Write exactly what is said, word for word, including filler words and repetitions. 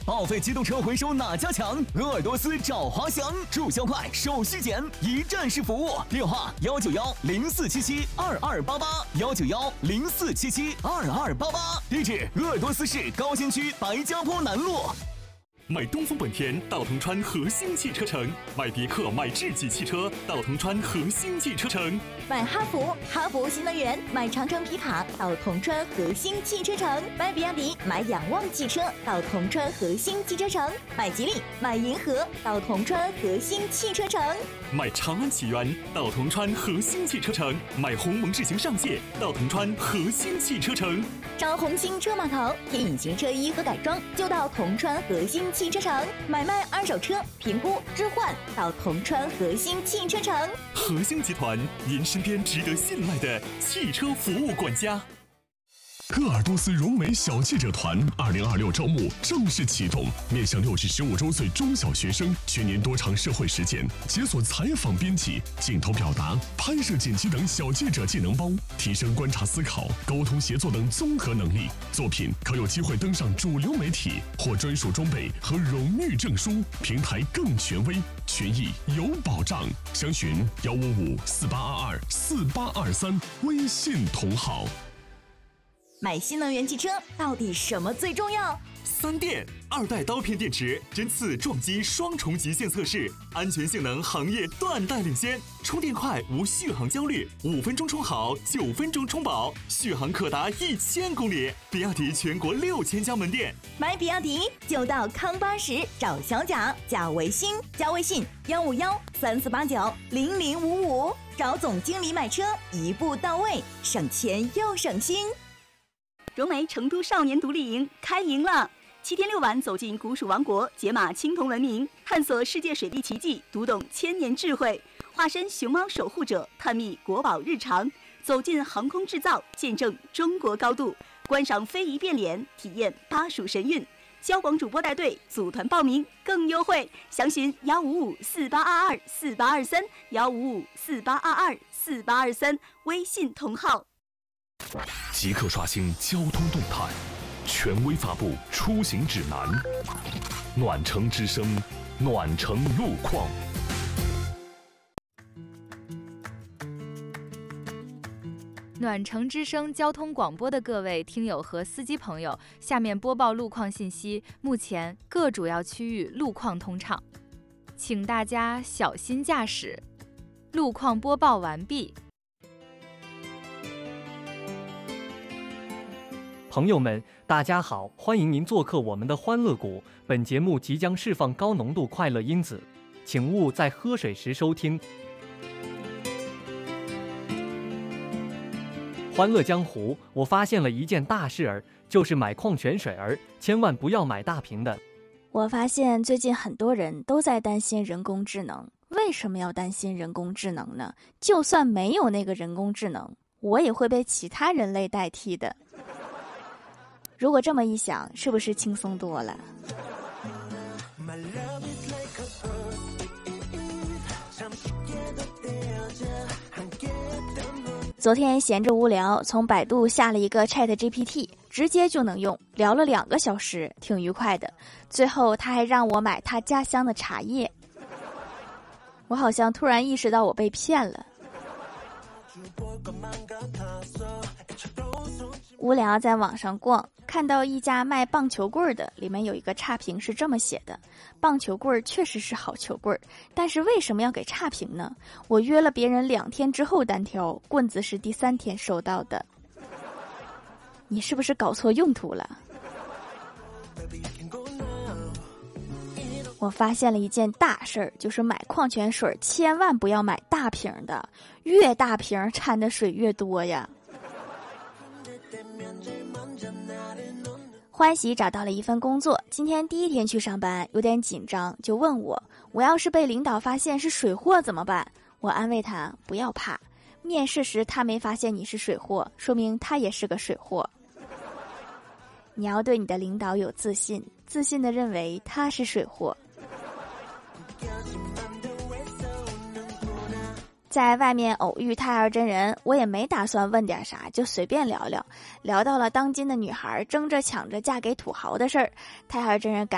报废机动车回收哪家强？鄂尔多斯找华翔，注销快，手续简，一站式服务。电话：幺九幺零四七七二二八八，幺九幺零四七七二二八八。地址：鄂尔多斯市高新区白家坡南路。 买东风本田到铜川核心汽车城，买别克买智己汽车到铜川核心汽车城， 买哈弗哈弗新能源，买长城皮卡到铜川核心汽车城，买比亚迪买仰望汽车到铜川核心汽车城，买吉利买银河到铜川核心汽车城， 买长安启源到铜川核心汽车城，买鸿蒙智行上界到铜川核心汽车城， 找红星车码头贴隐形车衣和改装就到铜川核心汽车城，买卖二手车评估置换到铜川核心汽车城。 核心集团，您身边值得信赖的汽车服务管家。 鄂尔多斯融美小记者团二零二六招募正式启动，面向六至十五周岁中小学生，全年多场社会实践，解锁采访编辑、镜头表达、拍摄剪辑等小记者技能包，提升观察思考、沟通协作等综合能力。作品可有机会登上主流媒体，获专属装备和荣誉证书，平台更权威，权益有保障。详询幺五五四八二二四八二三，微信同号。 买新能源汽车到底什么最重要？ 三电二代刀片电池针刺撞击双重极限测试，安全性能行业断代领先，充电快无续航焦虑，五分钟充好，九分钟充饱，续航可达一千公里。比亚迪全国六千家门店， 买比亚迪就到康巴什找小贾，加微信，加微信幺五幺三四八九零零五五，找总经理买车，一步到位，省钱又省心。 融媒成都少年独立营开营了，七天六晚走进古蜀王国，解码青铜文明，探索世界水利奇迹，读懂千年智慧，化身熊猫守护者，探秘国宝日常，走进航空制造，见证中国高度，观赏非遗变脸，体验巴蜀神韵。交广主播带队，组团报名更优惠，详询幺五五四八二二四八二三，幺五五四八二二四八二三，微信同号。 即刻刷新交通动态，权威发布出行指南。暖城之声，暖城路况。 暖城之声交通广播的各位听友和司机朋友，下面播报路况信息。目前各主要区域路况通畅，请大家小心驾驶。路况播报完毕。 朋友们，大家好，欢迎您做客我们的欢乐谷。本节目即将释放高浓度快乐因子，请勿在喝水时收听。欢乐江湖，我发现了一件大事儿，就是买矿泉水儿，千万不要买大瓶的。 我发现最近很多人都在担心人工智能，为什么要担心人工智能呢？就算没有那个人工智能，我也会被其他人类代替的。如果这么一想，是不是轻松多了？昨天闲着无聊，从百度下了一个 Chat G P T， 直接就能用，聊了两个小时，挺愉快的。最后他还让我买他家乡的茶叶，我好像突然意识到我被骗了。无聊在网上逛，看到一家卖棒球棍的，里面有一个差评是这么写的：棒球棍确实是好球棍，但是为什么要给差评呢？我约了别人两天之后单挑，棍子是第三天收到的。你是不是搞错用途了？我发现了一件大事儿，就是买矿泉水千万不要买大瓶的，越大瓶掺的水越多呀。欢喜找到了一份工作，今天第一天去上班，有点紧张，就问我，我要是被领导发现是水货怎么办？我安慰他，不要怕，面试时他没发现你是水货，说明他也是个水货。你要对你的领导有自信，自信地认为他是水货。在外面偶遇太儿真人，我也没打算问点啥，就随便聊聊，聊到了当今的女孩争着抢着嫁给土豪的事儿。太儿真人感